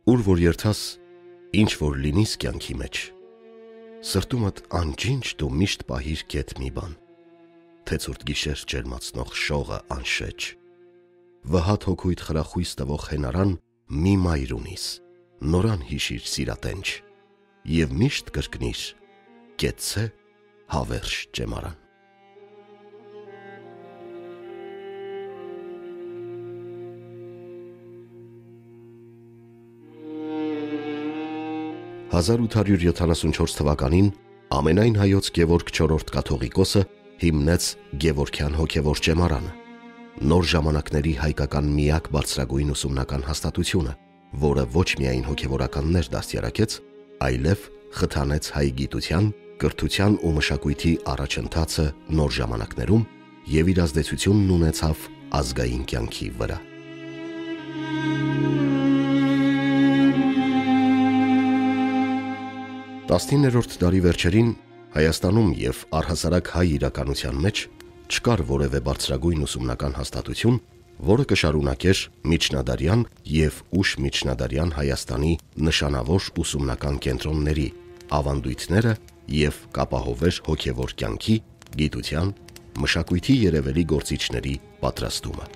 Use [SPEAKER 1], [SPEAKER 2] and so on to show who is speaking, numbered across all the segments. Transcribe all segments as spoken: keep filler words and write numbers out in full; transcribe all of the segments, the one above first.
[SPEAKER 1] Ուր որ երթաս, ինչ որ լինիս կյանքի մեջ, սրտումդ անջինջ դու միշտ պահիր կետ մի բան, թե ցուրտ գիշեր ջերմացնող շողը անշեջ, վհատ հոգույթ խրախույս տվող հենարան մի մայր ունիս, նորան հիշիր սիրատենչ, և միշտ կրկնիր կեցցե հավերժ ճեմարան։ հազար ութ հարյուր յոթանասունչորս թվականին ամենայն հայոց Գևորգ չորրորդ կաթողիկոսը հիմնեց Գևորգյան հոգևոր ճեմարանը, նոր ժամանակների հայկական միակ բարձրագույն ուսումնական հաստատությունը, որը ոչ միայն հոգևորականներ դաստիարակեց, այլև խթանեց հայ գիտության, կրթության ու մշակույթի առաջընթացը նոր ժամանակներում և իր ազդեցությունն ունեցավ ազգային կյանքի վրա։ տասնիններորդ դարի վերջերին Հայաստանում և առհասարակ հայ իրականության մեջ չկար որևէ բարձրագույն ուսումնական հաստատություն, որը կշարունակեր միջնադարյան և ուշ միջնադարյան Հայաստանի նշանավոր ուսումնական կենտրոնների ավանդույթները և կապահովեր հոգևոր կյանքի, գիտության, մշակույթի երևելի գործիչների պատրաստումը։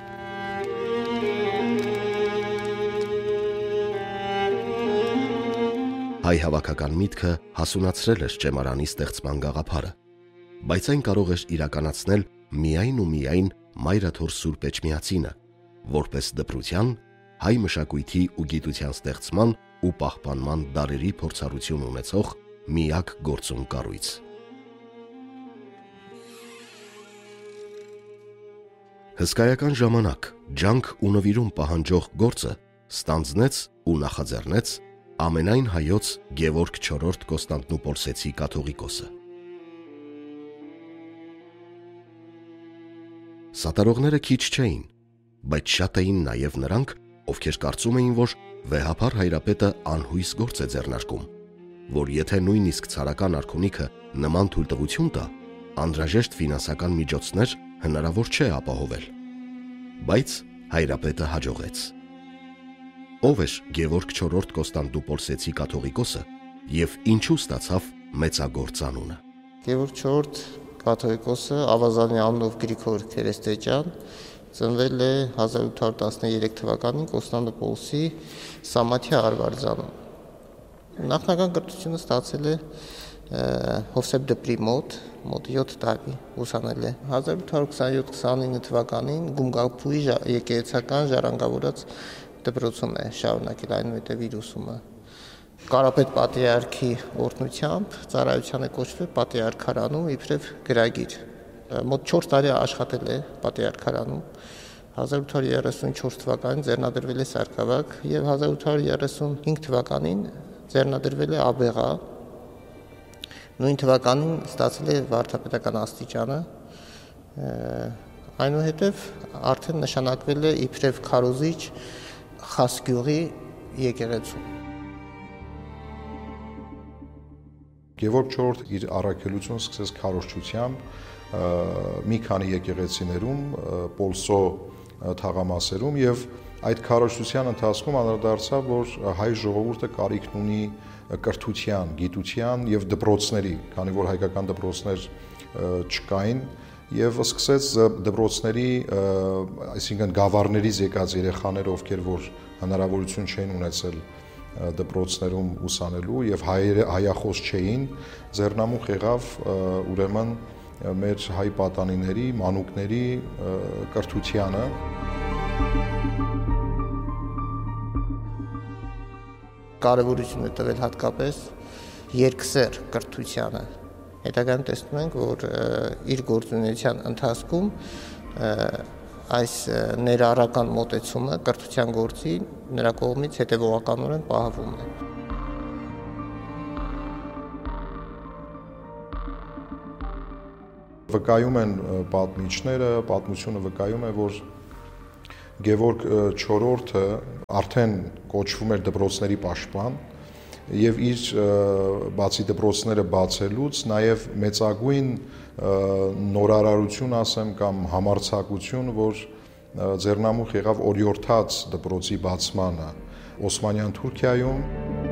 [SPEAKER 1] Հայ հավաքական միտքը հասունացրել էր ճեմարանի ստեղծման գաղափարը, բայց այն կարող էր իրականացնել միայն ու միայն Մայրաթոր Սուրբ Էջմիածինը, որպես դպրության, հայ մշակույթի ու գիտության ստեղծման ու պահպանման դարերի փորձառություն ունեցող միակ գործուն կառույց։ Հսկայական ժամանակ, ջանք ու նվիրում պահանջող գործը ստանձնեց ու նախաձեռնեց ամենայն հայոց Գևորգ չորրորդ Կոստանդնուպոլսեցի կաթողիկոսը։ Սատարողները քիչ չէին, բայց շատ էին նաև նրանք, ովքեր կարծում էին, որ վեհափառ հայրապետը անհույս գործ է ձեռնարկում, որ եթե նույնիսկ ցարական արքունիքը նման թույլտվություն տա, անհրաժեշտ ֆինանսական միջոցներ հնարավոր չէ ապահովել։ Բայց հայրապետը հաջողեց։ Ով էր Գևորգ չորրորդ Կոստանդնուպոլսեցի կաթողիկոսը և ինչու ստացավ մեծագործ անունը։
[SPEAKER 2] Գևորգ չորրորդ կաթողիկոսը ավազանի անունով Գրիգոր Քերեստեջյան ծնվել է հազար ութ հարյուր տասներեք թվականին Կոստանդնուպոլսի Սամաթիա Արվարձանում։ Նախնական կրթությունը ստացել է Հովսեփ դպրի մոտ, մոտ յոթ տարի ուսանել է։ հազար ութ հարյուր քսանյոթ քսանինը թվականին Գումգապուի եկեղեցական ժառանգավորած դպրոցում է շարունակել այնուհետև իր ուսումը։ Կարապետ պատրիարքի օրհնությամբ ծառայության է կոչվել պատրիարքարանում իբրև գրագիր։ Մոտ չորս տարի աշխատել է պատրիարքարանում։ հազար ութ հարյուր երեսունչորս թվականին ձեռնադրվել է սարքավակ և հազար ութ հարյուր երեսունհինգ թվականին ձեռնադրվել է աբեղա։ Նույն թվականին ստացել է վարդապետական աստիճանը։ Այնուհետև արդեն նշանակվել է իբրև քարոզիչ Խասգյուղի եկեղեցում։
[SPEAKER 3] Գևորգ չորրորդը իր առաքելությունը սկսեց քարոզչությամբ մի քանի եկեղեցիներում, Պոլսո թաղամասերում և այդ քարոզչության ընթացքում անդրադարձավ, որ հայ ժողովուրդը կարիք ունի կրթության, գիտության և դպրոցների, քանի որ հայկական դպրոցներ չկային, և սկսեց դպրոցների, այսինքն գավառներից եկած երեխաները, ովքեր որ հնարավորություն չէին ունեցել դպրոցներում ուսանելու և հայախոս չէին, ձեռնամուխ եղավ ուրեմն մեր հայ պատանիների, մանուկների կրթությանը։
[SPEAKER 2] Կարևորություն է տվել հատկապես երկսեռ կրթությանը։ Հետագայում տեսնում ենք, որ իր գործունեության ընթացքում այս ներառական մոտեցումը կրթության գործի նրա կողմից հետևողականորեն պահվում է։
[SPEAKER 3] Վկայում են պատմիչները, պատմությունը վկայում է, որ Գևորգ չորրորդը արդեն կոչվում էր դպրոցների պաշտպան և իր բացի դպրոցները բացելուց նաև մեծագույն նորարարություն ասեմ կամ համարձակություն, որ ձեռնամուխ եղավ օրիորդաց դպրոցի բացմանը, Օսմանյան Թուրքիայում։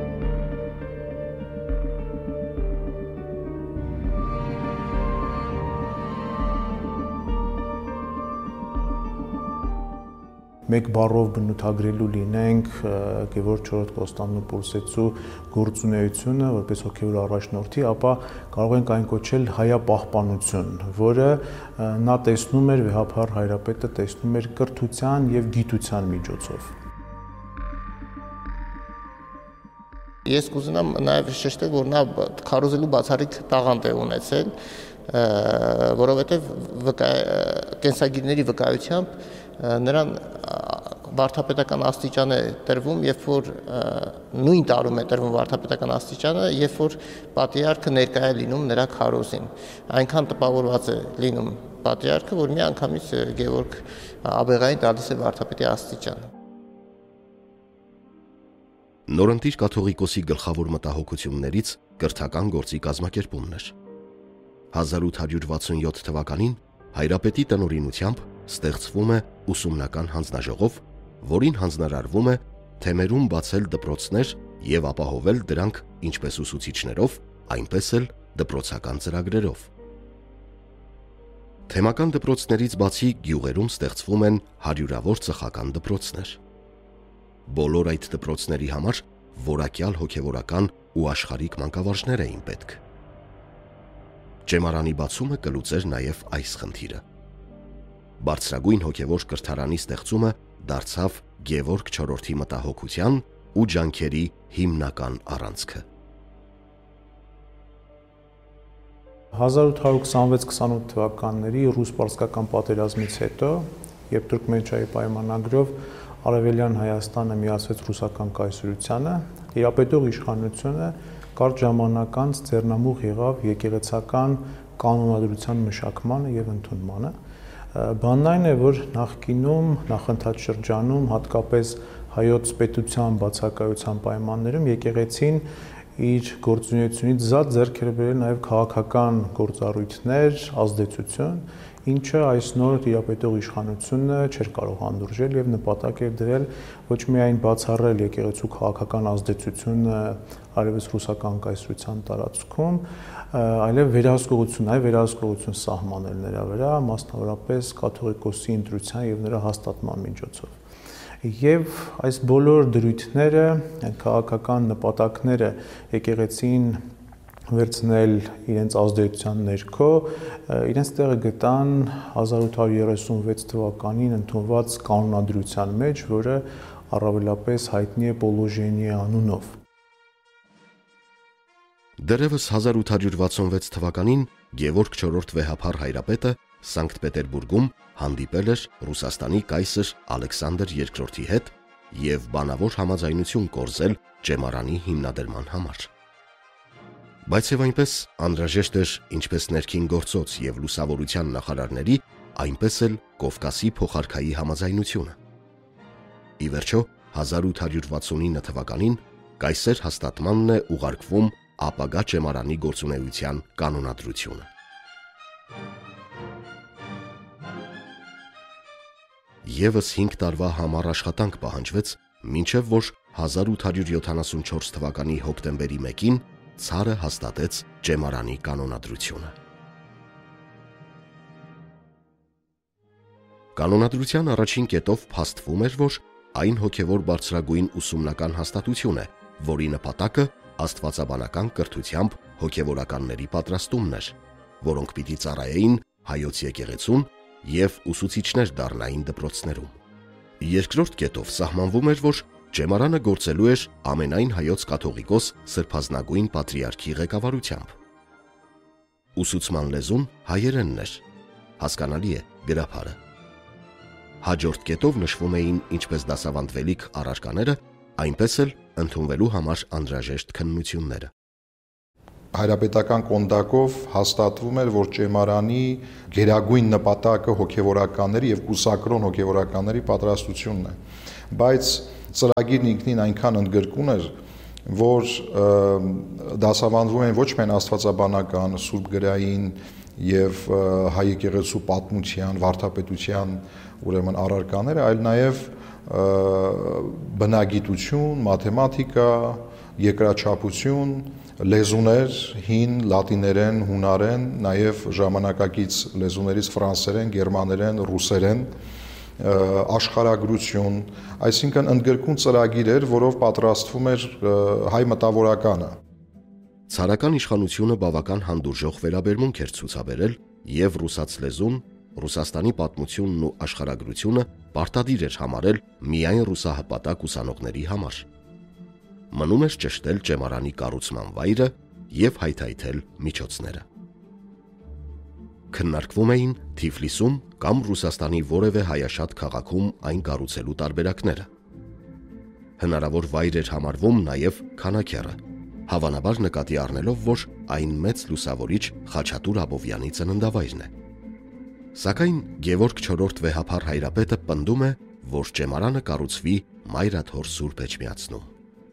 [SPEAKER 4] Մեկ բառով բնութագրելու լինենք Գևորգ չորրորդ Կոստանդնուպոլսեցու գործունեությունը որպես հոգևոր առաջնորդի, ապա կարող ենք այն կոչել հայապահպանություն, որը նա տեսնում էր վեհափառ հայրապետը տեսնում էր կրթության եւ գիտության միջոցով։
[SPEAKER 2] Ես կուզենամ նաեւ շեշտել, որ նա քարոզելու բացառիկ տաղանդ է ունեցել, որովհետեւ կենսագիրների վկայությամբ նրան վարդապետական աստիճան է տրվում, երբ որ նույն տարում է տրվում վարդապետական աստիճանը, երբ որ պատրիարքը ներկայ է լինում նրա քարոզին։ Այնքան տպավորված է լինում պատրիարքը, որ մի անգամից Գևորգ Աբեղային տալիս է վարդապետի աստիճան։
[SPEAKER 1] Նորընտիր կաթողիկոսի գլխավոր մտահոգություններից կրթական գործի կազմակերպումն էր։ հազար ութ հարյուր վաթսունյոթ թվականին հայրապետի տնօրինությամբ ստեղծվում է ուսումնական հանձնաժողով, որին հանձնարարվում է թեմերում բացել դպրոցներ եւ ապահովել դրանք ինչպես ուսուցիչներով, այնպես էլ դպրոցական ծրագրերով։ Թեմական դպրոցներից բացի գյուղերում ստեղծվում են հարյուրավոր ծխական դպրոցներ։ Բոլոր այդ դպրոցների համար որակյալ հոգևորական ու աշխարհիկ մանկավարժներ էին պետք։ Ճեմարանի բացումը կլուծեր նաև այս խնդիրը։ Բարձրագույն հոգևոր կրթարանի ստեղծումը դարձավ Գևորգ չորրորդի մտահոգության ու ջանքերի հիմնական առանցքը։
[SPEAKER 4] հազար ութ հարյուր քսանվեց քսանութ թվականների ռուս-պարսկական պատերազմից հետո, երբ Թուրքմենչայի պայմանագրով Արևելյան Հայաստանը միացվեց ռուսական կայսրությանը, տիրապետող իշխանությունը կարճ ժամանակ անց ձեռնամուխ եղավ եկեղեցական կանոնադրության մշակմանը եւ ընդունմանը։ Բանն այն է, որ նախկինում, նախընթաց շրջանում, հատկապես հայոց պետության բացակայության պայմաններում եկեղեցին իր գործունեությունից զատ ձեռք էր բերել նաև քաղաքական գործառույթներ, ազդեցություն, ինչը այս նոր տիրապետող իշխանությունը չէր կարող հանդուրժել եւ նպատակ էր դրել ոչ միայն բացառել եկեղեցու քաղաքական ազդեցությունը արևելք ռուսական կայսրության տարածքում, այլև վերահսկողություն, այլ վերահսկողություն սահմանել նրա վրա, մասնավորապես կաթողիկոսի ընտրության եւ նրա հաստատման միջոցով։ Եվ այս բոլոր դրույթները, քաղաքական նպատակները եկեղեցին վերցնել իրենց ազդեցության ներքո, իրենց տեղը գտան հազար ութ հարյուր երեսունվեց թվականին ընդունված կանոնադրության մեջ, որը առավելապես հայտնի է Պոլոժենիի անունով։
[SPEAKER 1] Դեռևս հազար ութ հարյուր վաթսունվեց թվականին Գևորգ չորրորդ վեհափառ հայրապետը Սանկտ Պետերբուրգում հանդիպել էր Ռուսաստանի կայսր Ալեքսանդր երկրորդի հետ եւ բանավոր համաձայնություն կորզել ճեմարանի հիմնադրման համար։ Բայց եւ այնպես անհրաժեշտ էր ինչպես ներքին գործոց եւ լուսավորության նախարարների, այնպես էլ Կովկասի փոխարքայի համաձայնությունը։ Ի վերջո հազար ութ հարյուր վաթսունինը թվականին կայսեր հաստատմանն է ուղարկվում ապագա ճեմարանի գործունեության կանոնադրությունը։ Եվս հինգ տարվա համառ աշխատանք պահանջվեց, մինչև որ հազար ութ հարյուր յոթանասունչորս թվականի հոկտեմբերի մեկին ցարը հաստատեց ճեմարանի կանոնադրությունը։ Կանոնադրության առաջին կետով փաստվում էր, որ այն հոգևոր բարձրագույն ուսումնական հաստատություն է, որի նպատակը աստվածաբանական կրթությամբ հոգևորականների պատրաստումն էր, որոնք պիտի ծառայեին հայոց եկեղեցուն եւ ուսուցիչներ դառնային դպրոցներում։ Երկրորդ կետով սահմանվում էր, որ ճեմարանը գործելու էր ամենայն հայոց կաթողիկոս սրբազնագույն պատրիարքի ղեկավարությամբ։ Ուսուցման լեզուն հայերենն էր, հասկանալի է գրաբարը։ Հաջորդ կետով նշվում էին ինչպես դասավանդվելիք առարկաները, այնպես էլ ընդունվելու համար անհրաժեշտ քննությունները։
[SPEAKER 3] Հայրապետական կոնդակով հաստատվում էր, որ ճեմարանի գերագույն նպատակը հոգևորականների եւ կուսակրոն հոգևորականների պատրաստությունն է, բայց ծրագիրն ինքնին այնքան ընդգրկուն էր, որ դասավանդվում են ոչ միայն աստվածաբանական, սուրբգրային եւ հայ եկեղեցու պատմության, վարդապետության ուրեմն առարկաները, այլ նաեւ բնագիտություն, մաթեմատիկա, երկրաչափություն, լեզուներ, հին, լատիներեն, հունարեն, նաև ժամանակակից լեզուներից ֆրանսերեն, գերմաներեն, ռուսերեն, աշխարհագրություն, այսինքն ընդգրկուն ծրագիր էր, որով պատրաստվում էր հայ մտավորականը։
[SPEAKER 1] Ցարական իշխանությունը բավական հանդուրժող վերաբերմունք էր ցուցաբերել եւ ռուսաց լեզուն, Ռուսաստանի պատմությունն ու աշխարհագրությունը պարտադիր էր համարել միայն ռուսահպատակ ուսանողների համար։ Մնում էր ճշտել ճեմարանի կառուցման վայրը եւ հայթայթել միջոցները։ Քննարկվում էին Թիֆլիսում կամ Ռուսաստանի որևէ հայաշատ քաղաքում այն կառուցելու տարբերակները։ Հնարավոր վայր էր համարվում նաեւ Քանաքեռը, հավանաբար նկատի առնելով, որ այն մեծ լուսավորիչ Խաչատուր Աբովյանի ծննդավայրն է։ Սակայն Գևորգ չորրորդ վեհափառ հայրապետը պնդում է, որ ճեմարանը կառուցվի Մայրաթոր Սուրբ Էջմիածնում։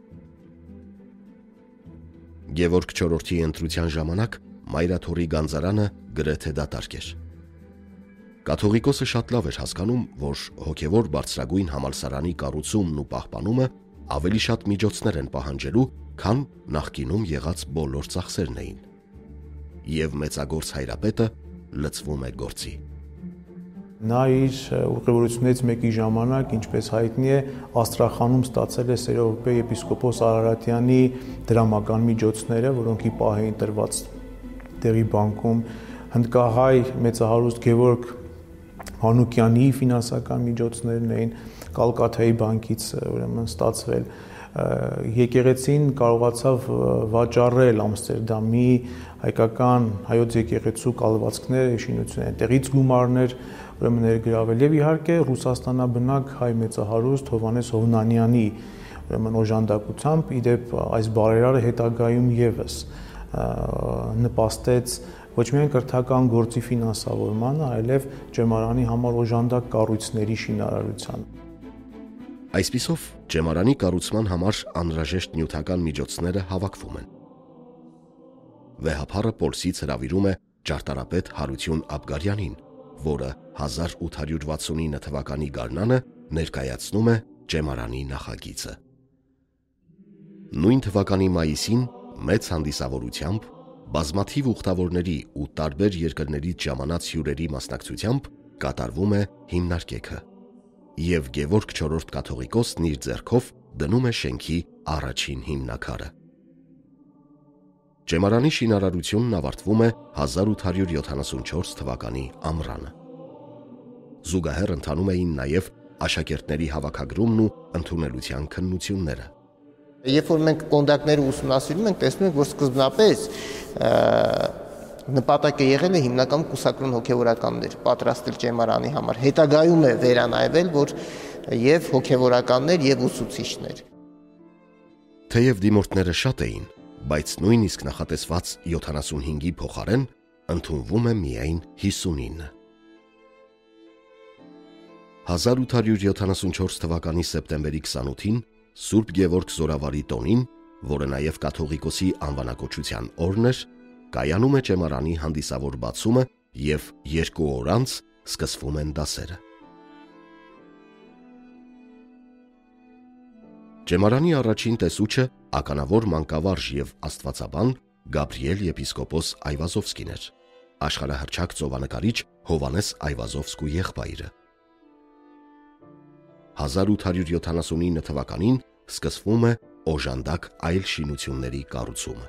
[SPEAKER 1] Գևորգ չորրորդի ընտրության ժամանակ Մայրաթորի գանձարանը գրեթե դատարկ էր։ Կաթողիկոսը շատ լավ էր հասկանում, որ հոգևոր բարձրագույն համալսարանի կառուցումն ու պահպանումը ավելի շատ միջոցներ են պահանջելու, քան նախկինում եղած բոլոր ծախսերն էին։ Եվ մեծագործ հայրապետը լցվում է գործի։
[SPEAKER 4] Նա իր ուղևորությունից մեկի ժամանակ, ինչպես հայտնի է, Աստրախանում ստացել է Սերովպե եպիսկոպոս Արարատյանի դրամական միջոցները, որոնք ի պահ էին տրված տեղի բանկում, հնդկահայ մեծահարուստ Գևորգ Հանուկյանի ֆինանսական միջոցներն էին Կալկաթայի բանկից ուրեմն ստացվել։ Եկեղեցին կարողացավ վաճառել Ամստերդամի հայկական հայոց եկեղեցու կալվածքները, շինությունները, տեղից գումարներ ուրեմն ներգրավել եւ իհարկե Ռուսաստանաբնակ հայ մեծահարուստ Հովհաննես Հովնանյանի ուրեմն օժանդակությամբ իդեպ այս բարերարը հետագայում եւս նպաստեց ոչ միայն կրթական գործի ֆինանսավորմանը, այլև ճեմարանի համար օժանդակ կառույցների շինարարությանը։
[SPEAKER 1] Այսպիսով, ճեմարանի կառուցման համար անհրաժեշտ նյութական միջոցները հավաքվում են։ Վեհափառը Պոլսից հրավիրում է ճարտարապետ Հարություն Աբգարյանին, որը հազար ութ հարյուր վաթսունինը թվականի գարնանը ներկայացնում է ճեմարանի նախագիծը։ Նույն թվականի մայիսին մեծ հանդիսավորությամբ, բազմաթիվ ուխտավորների ու տարբեր երկրներից ժամանած հյուրերի մասնակցությամբ կատարվում է հիմնարկեքը, եւ Գևորգ չորրորդ կաթողիկոսն իր ձեռքով դնում է շենքի առաջին հիմնաքարը։ Ճեմարանի շինարարությունն ավարտվում է հազար ութ հարյուր յոթանասունչորս թվականի ամռանը։ Զուգահեռ ընթանում էին նաև աշակերտների հավաքագրումն ու ընդունելության քննությունները։
[SPEAKER 2] Երբ որ մենք կոնդակները ուսումնասիրում ենք, տեսնում ենք, որ սկզբնապես նպատակը եղել է հիմնական կուսակրոն հոգևորականներ պատրաստել ճեմարանի համար։ Հետագայում է վերանայվել, որ եւ հոգևորականներ եւ ուսուցիչներ։
[SPEAKER 1] Թեև դիմորդները շատ էին, բայց նույնիսկ նախատեսված յոթանասունհինգի փոխարեն ընդունվում է միայն հիսունինը։ հազար ութ հարյուր յոթանասունչորս թվականի սեպտեմբերի քսանութին Սուրբ Գևորգ Զորավարի տոնին, որը նաև կաթողիկոսի անվանակոչության օրն էր, կայանում է ճեմարանի հանդիսավոր բացումը եւ երկու օր անց սկսվում են դասերը։ Ճեմարանի առաջին տեսուչը ականավոր մանկավարժ եւ աստվածաբան Գաբրիել եպիսկոպոս Այվազովսկին էր, աշխարհահռչակ ծովանկարիչ Հովհաննես Այվազովսկու եղբայրը։ հազար ութ հարյուր յոթանասունինը թվականին սկսվում է օժանդակ այլ շինությունների կառուցումը։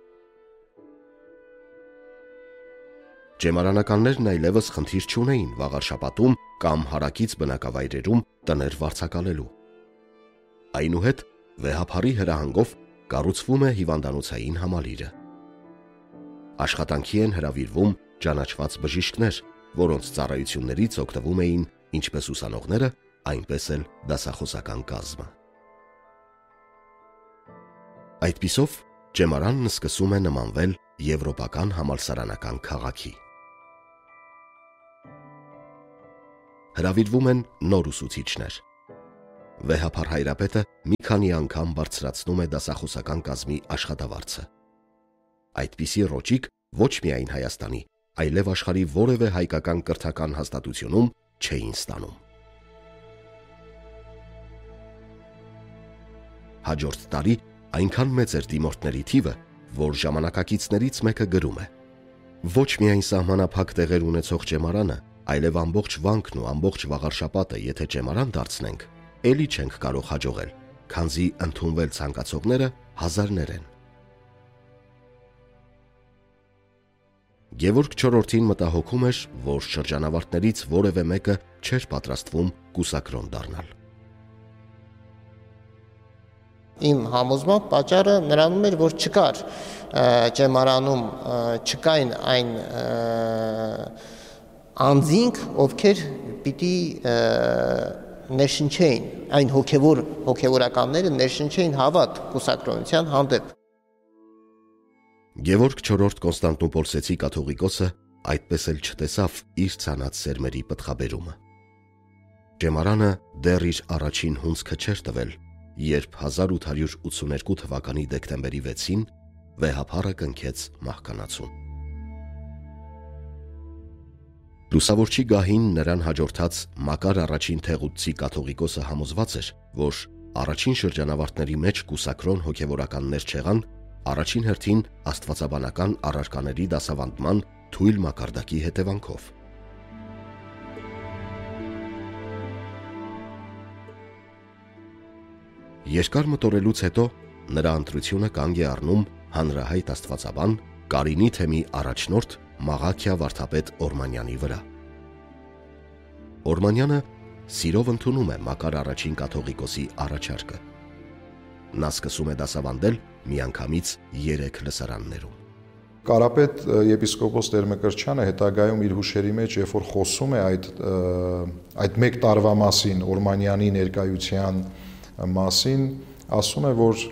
[SPEAKER 1] Ճեմարանականներն այլևս խնդիր չունեին վաղարշապատում կամ հարակից բնակավայրերում տներ վարձակալելու։ Այնուհետ վեհափառի հրահանգով կառուցվում է հիվանդանոցային համալիրը։ Աշխատանքի են հրավիրվում ճանաչված բժիշկներ, որոնց ծառայություններից օգտվում էին ինչպես ուսանողները, այնպես էլ դասախոսական կազմը։ Այդպիսով ճեմարանն սկսում է նմանվել եվրոպական համալսարանական քաղաքի։ Հրավիրվում են նոր ուսուցիչներ։ Վեհափառ հայրապետը մի քանի անգամ բարձրացնում է դասախոսական կազմի աշխատավարձը։ Այդպիսի ռոճիկ ոչ միայն Հայաստանի, այլև աշխարհի որևէ հայկական կրթական հաստատությունում չէին ստանում։ Հաջորդ տարի այնքան մեծ էր դիմորդների թիվը, որ ժամանակակիցներից մեկը գրում է. ոչ միայն սահմանափակ տեղեր ունեցող ճեմարանը, այլև ամբողջ վանքն ու ամբողջ Վաղարշապատը եթե ճեմարան դարձնենք, էլի չենք կարող հաջողել, քանզի ընդունվել ցանկացողները հազարներ են։ Գևորգ չորրորդին մտահոգում էր, որ շրջանավարտներից որևէ մեկը չէր պատրաստվում կուսակրոն դառնալ։
[SPEAKER 2] Իմ համոզմամբ պատճառը նրանում էր, որ չկար ճեմարանում, չկային այն անձինք, ովքեր պիտի ներշնչեին, այն հոգևոր հոգևորականները ներշնչեին հավատ կուսակրոնության հանդեպ։
[SPEAKER 1] Գևորգ չորրորդ Կոնստանտինոպոլսեցի կաթողիկոսը այդպես էլ չտեսավ իր ցանած սերմերի պտղաբերումը։ Ճեմարանը դեռ իր առաջին հունձքը չէր տվել, երբ հազար ութ հարյուր ութսուներկու թվականի դեկտեմբերի վեցին վեհափառը կնքեց մահկանացուն։ Լուսավորչի գահին նրան հաջորդած Մակար առաջին Թեղուտցի կաթողիկոսը համոզված էր, որ առաջին շրջանավարտների մեջ կուսակրոն հոգևորականներ չեղան, առաջին հերթին աստվածաբանական առարկաների դասավանդման թույլ մակարդակի հետևանքով։ Երկար մտորելուց հետո նրա ընտրությունը կանգ է առնում հանրահայտ աստվածաբան Կարինի թեմի առաջնորդ Մաղաքիա վարդապետ Օրմանյանի վրա։ Օրմանյանը սիրով ընդունում է Մակար առաջին կաթողիկոսի առաջարկը։ Նա սկսում է դասավանդել միանգամից երեք լսարաններում։
[SPEAKER 3] Կարապետ եպիսկոպոս Տեր-Մկրտչյանը հետագայում իր հուշերի մեջ, երբ որ խոսում է այդ այդ մեկ տարվա մասին, Օրմանյանի ներկայության մասին, ասում է, որ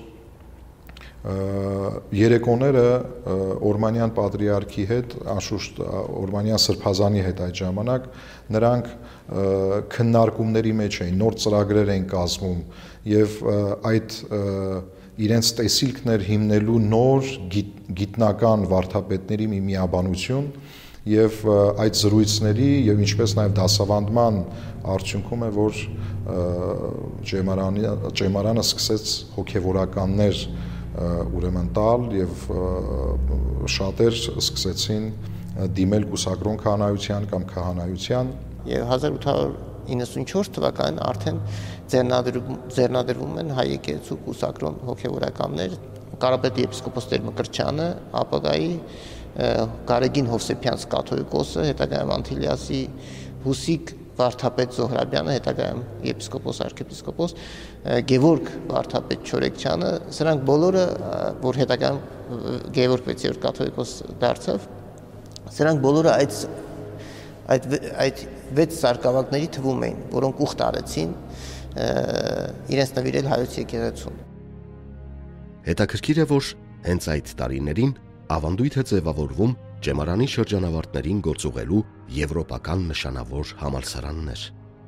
[SPEAKER 3] երեկոները Օրմանյան պատրիարքի հետ, անշուշտ Օրմանյան սրբազանի հետ այդ ժամանակ, նրանք քննարկումների մեջ էին, նոր ծրագրեր էին կազմում եւ այդ իրենց տեսիլքներ հիմնելու նոր գիտնական վարդապետների մի միաբանություն եւ այդ զրույցների եւ ինչպես նաեւ դասավանդման արդյունքում է, որ ճեմարանը ճեմարանը սկսեց հոգեվորականներ ուրեմն տալ եւ շատեր սկսեցին դիմել կուսակրոն քահանայության կամ քահանայության
[SPEAKER 2] եւ հազար ութ հարյուր իննսունչորս թվականին արդեն ձեռնադրվում են հայ եկեղեցու կուսակրոն հոգևորականներ, Կարապետ եպիսկոպոս Տեր-Մկրտչյանը, ապագայի Գարեգին Հովսեփյանց կաթողիկոսը, հետագայում Անտիլիասի Հուսիկ վարդապետ Զոհրաբյանը, հետագայում եպիսկոպոս arczepiskopos Գևորգ վարդապետ Չորեքչյանը, սրանք բոլորը, որ հետագայում Գևորգ վեցերորդ կաթողիկոս դարձավ, սրանք բոլորը այդ այդ այդ վեց սարկավակների թվում էին, որոնք ուխտ արեցին իրենց նվիրել հայոց եկեղեցուն։
[SPEAKER 1] Հետաքրքիր է, որ հենց այդ տարիներին ավանդույթ է ձևավորվում ճեմարանի շրջանավարտներին գործուղելու եվրոպական նշանավոր համալսարաններ։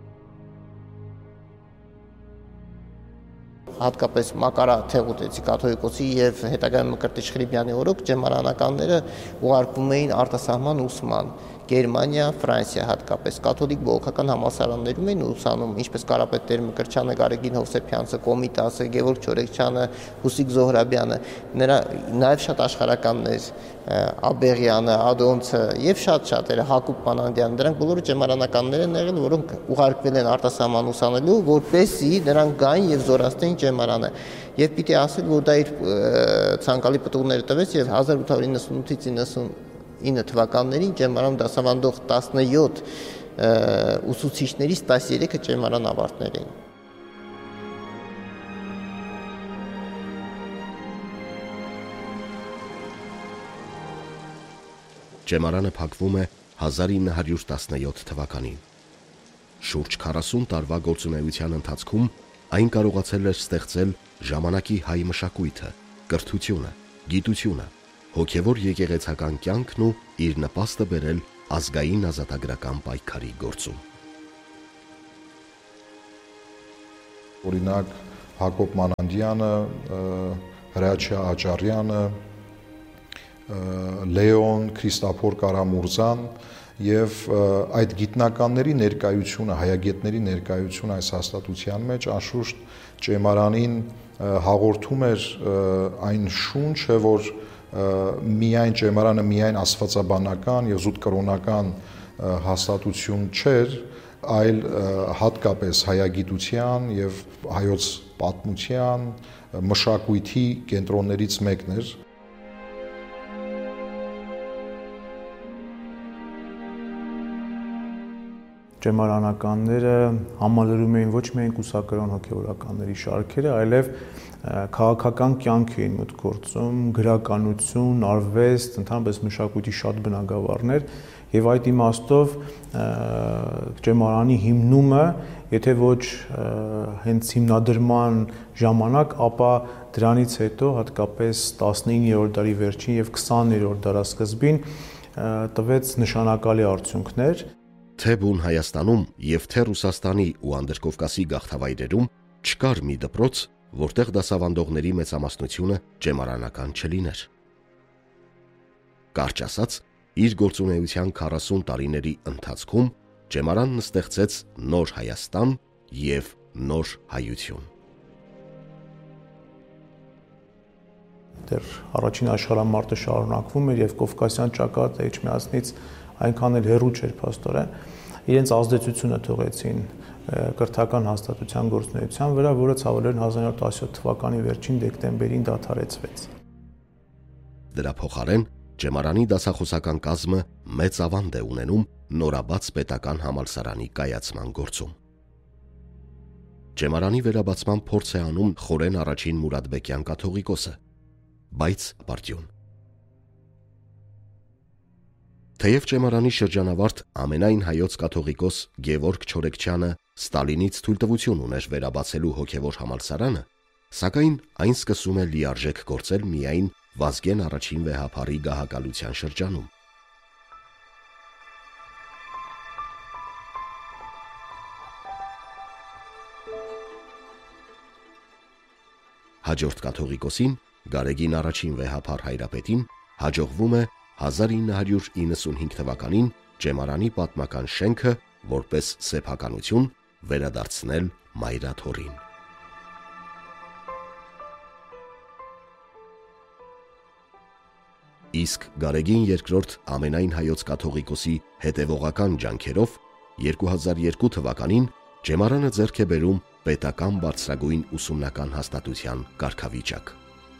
[SPEAKER 2] Հատկապես Մակարա Թեղուտեցի կաթողիկոսի եւ հետագայում Մկրտիչ Խրիբյանի օրոք ճեմարանականները ուղարկվում էին արտասահման ուսման, Գերմանիա, Ֆրանսիա հատկապես կաթոլիկ բողոքական համալսարաններում էին ուսանում, ինչպես Կարապետ Տեր-Մկրտչյանը, Գարեգին Հովսեփյանցը, Կոմիտասը, Գևորգ Չորեքչյանը, Հուսիկ Զոհրաբյանը, նրա նաեւ շատ աշխարհականներ, Աբեղյանը, Ադոնցը եւ շատ-շատերը, Հակոբ Մանանդյանը, դրանք բոլորը ճեմարանականներ են եղել, որոնք ուղարկվել են արտասահման ուսանելու, որպեսզի նրանք գային եւ զորացնեին ճեմարանը։ Եվ պիտի ասել, որ դա իր ցանկալի պտուղները տվեց եւ հազար ութ հարյուր իննսունութից իննսունինը թվականներին ճեմարանում դասավանդող տասնյոթ ուսուցիչներից տասներեքը ճեմարան ավարտներ էին։
[SPEAKER 1] Ճեմարանը փակվում է հազար ինը հարյուր տասնյոթ թվականին։ Շուրջ քառասուն տարվա գործունեության ընթացքում այն կարողացել էր ստեղծել ժամանակի հայ մշակույթը, կրթությունը, գիտությունը, հոգևոր եկեղեցական կյանքն ու իր նպաստը բերել ազգային ազատագրական պայքարի գործում։
[SPEAKER 3] Օրինակ Հակոբ Մանանդյանը, Հրաչյա Աճարյանը, Լեոն Քրիստափոր Կարամուրզան եւ այդ գիտնականների ներկայությունը, հայագետների ներկայությունը այս հաստատության մեջ անշուշտ ճեմարանին հաղորդում էր այն շունչը, որ միայն ճեմարանը միայն աստվածաբանական եւ զուտ կրոնական հաստատություն չէր, այլ հատկապես հայագիտության եւ հայոց պատմության, մշակույթի կենտրոններից մեկն էր։
[SPEAKER 4] Ճեմարանականները համալրում էին ոչ միայն կուսակրոն հոգևորականների շարքերը, այլև քաղաքական կյանք էին մուտք գործում, գրականություն, արվեստ, ընդհանրապես մշակույթի շատ բնագավառներ, եւ այդ իմաստով ճեմարանի հիմնումը, եթե ոչ հենց հիմնադրման ժամանակ, ապա դրանից հետո հատկապես տասնիններորդ դարի վերջին եւ քսաներորդ դարասկզբին տվեց նշանակալի արդյունքներ։
[SPEAKER 1] Թե բուն Հայաստանում եւ թե Ռուսաստանի ու Անդրկովկասի գաղթավայրերում չկար մի դպրոց, որտեղ դասավանդողների մեծամասնությունը ճեմարանական չլիներ։ Կարճ ասած, իր գործունեության քառասուն տարիների ընթացքում ճեմարանն ստեղծեց նոր Հայաստան եւ նոր հայություն։
[SPEAKER 4] Դեռ առաջին աշխարհամարտը շարունակվում էր եւ Կովկասյան ճակատը Էջմիածնից այնքան էլ հեռու չէր փաստորեն, իրենց ազդեցությունը թողեցին կրթական հաստատության գործունեության վրա, որը ցավալիորեն հազար նորը տասնյոթ թվականի վերջին դեկտեմբերին դադարեցվեց։
[SPEAKER 1] Դրա փոխարեն ճեմարանի դասախոսական կազմը մեծ ավանդ է ունենում նորաբաց պետական համալսարանի կայացման գործում։ Ճեմարանի վերաբացման փորձ է անում խորեն առաջին Մուրադբեկյան կաթողիկոսը, բայց ապարդյուն։ Թեև ճեմարանի շրջանավարտ ամենայն հայոց կաթողիկոս Գևորգ Չորեքչյանը Ստալինից թույլտվություն ուներ վերաբացելու հոգևոր համալսարանը, սակայն այն սկսում է լիարժեք գործել միայն Վազգեն առաջին վեհափառի գահակալության շրջանում։ Հաջորդ կաթողիկոսին, Գարեգին առաջին վեհափառ հայրապետին, հաջողվում է հազար ինը հարյուր իննսունհինգ թվականին ճեմարանի պատմական շենքը որպես սեփականություն վերադարձնել մայրաթորին։ Իսկ Գարեգին երկրորդ ամենայն հայոց կաթողիկոսի հետևողական ջանքերով երկու հազար երկու թվականին ճեմարանը ձեռք է բերում պետական բարձրագույն ուսումնական հաստատության կարգավիճակ։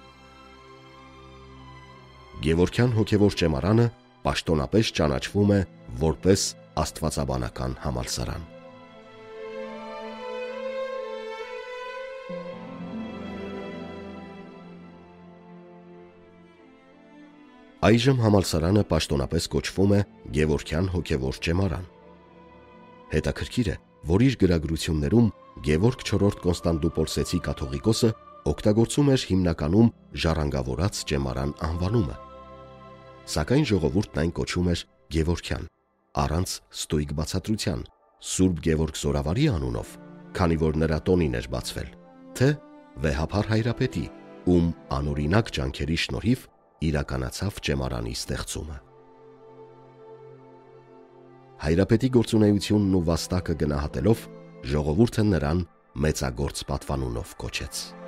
[SPEAKER 1] Գևորգյան հոգևոր ճեմարանը պաշտոնապես ճանաչվում է որպես աստվածաբանական համալսարան։ Այժմ համալսարանը պաշտոնապես կոչվում է Գևորգյան հոգևոր ճեմարան։ Հետաքրքիր է, որ իր գրագրություններում Գևորգ չորրորդ Կոնստանդնուպոլսեցի կաթողիկոսը օգտագործում էր հիմնականում ժառանգավորած ճեմարան անվանումը, սակայն ժողովուրդն այն կոչում էր Գևորգյան, առանց ստույգ բացատրության, Սուրբ Գևորգ Զորավարի անունով, քանի որ նրա տոնին էր բացվել, թե վեհափառ հայրապետի, ում անօրինակ ջանքերի շնորհիվ իրականացավ ճեմարանի ստեղծումը։ Հայրապետի գործունեությունն ու վաստակը գնահատելով, ժողովուրդը նրան մեծագործ պատվանունով կոչեց։